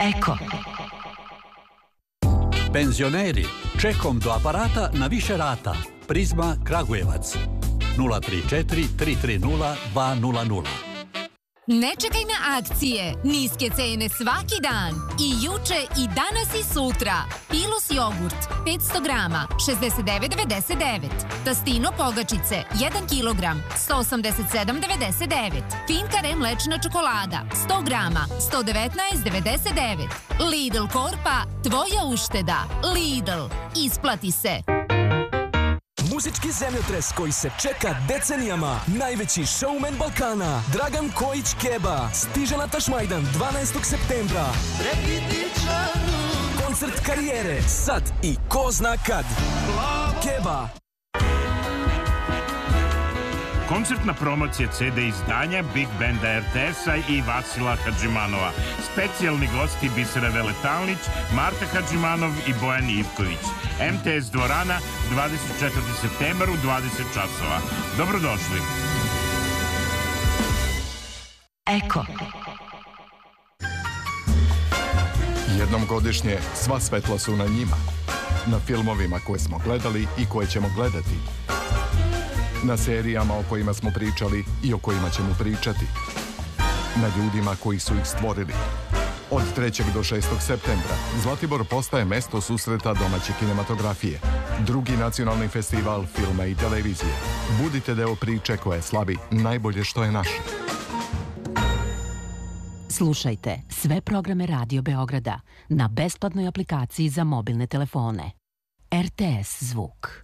Eko. Penzioneri, čekom do aparata na više rata. Prizma Kragujevac 034 330 200. Ne čekaj na akcije, niske cene svaki dan. I juče i danas i sutra. Pilus jogurt 500 grama 69,99. Tastino pogačice 1 kilogram 187,99. Finkare mlečna čokolada 100 grama 119,99. Lidl Korpa, tvoja ušteda. Lidl, isplati se. Muzički zemljotres koji se čeka decenijama. Najveći showman Balkana, Dragan Kojić Keba, stiže na Tašmajdan 12. septembra. Koncert karijere, sad i ko zna kad. Keba. Koncertna promocija CD izdanja Big Banda RTS-a i Vasila Hadžimanova. Specijalni gosti Bisera Veletalnić, Marta Hadžimanov i Bojan Ivković. MTS dvorana 24. septembar u 20 časova. Dobrodošli. Eko. Jednom godišnje sva svetla su na njima. Na filmovima koje smo gledali i koje ćemo gledati. Na serijama o kojima smo pričali i o kojima ćemo pričati. Na ljudima koji su ih stvorili. Od 3. do 6. septembra Zlatibor postaje mesto susreta domaće kinematografije. Drugi nacionalni festival filma i televizije. Budite deo priče koja slavi najbolje što je naše. Slušajte sve programe Radio Beograda na besplatnoj aplikaciji za mobilne telefone. RTS Zvuk.